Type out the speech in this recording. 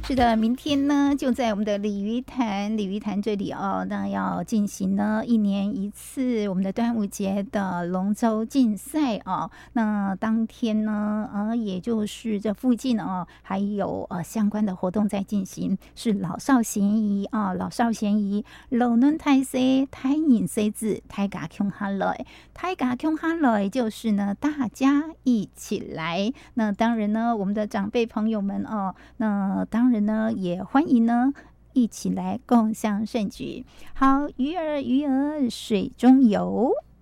是的，明天呢就在我们的鲤鱼潭这里哦，那要进行呢1年1次我们的端午节的龙舟竞赛哦。那当天呢，也就是这附近哦，还有相关的活动在进行，是老少咸宜啊，老少咸宜，老嫩太西，太饮西子，太嘎穷哈来，太嘎穷哈来，就是呢大家一起来。那当然呢，我们的长辈朋友们哦，那当然呢，也欢迎呢一起来共襄盛举。好，鱼儿鱼儿水中游。